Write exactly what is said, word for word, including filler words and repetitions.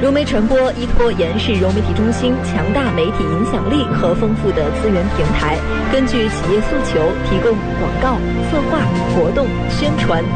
融媒传播依托延世融媒体中心强大媒体影响力和丰富的资源平台，根据企业诉求提供广告、策划、活动、宣传、